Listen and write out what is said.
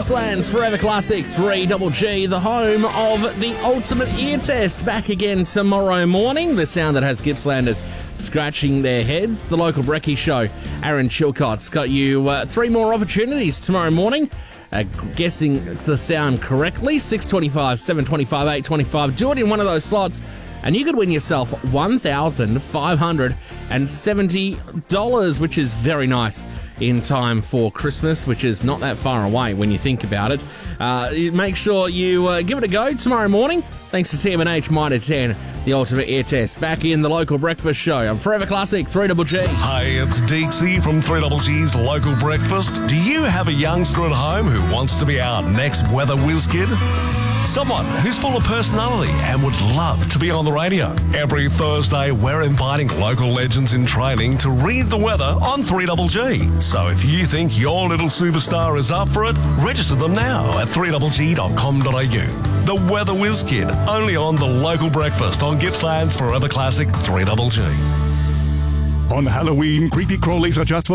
Gippsland's Forever Classic 3GG, the home of the ultimate ear test. Back again tomorrow morning. The sound that has Gippslanders scratching their heads. The local Brekkie show. Aaron Chilcott's got you 3 more opportunities tomorrow morning. Guessing the sound correctly. 625, 725, 825. Do it in one of those slots, and you could win yourself $1,570, which is very nice in time for Christmas, which is not that far away when you think about it. Make sure you give it a go tomorrow morning. Thanks to TM&H Mitre 10, the ultimate ear test. Back in the local breakfast show on Forever Classic 3GG. Hi, it's Deeksy from 3GG's Local Breakfast. Do you have a youngster at home who wants to be our next weather whiz kid? Someone who's full of personality and would love to be on the radio. Every Thursday, we're inviting local legends in training to read the weather on 3GG. So if you think your little superstar is up for it, register them now at 3GG.com.au. The Weather Whiz Kid, only on the Local Breakfast on Gippsland's Forever Classic 3GG. On Halloween, creepy crawlies are just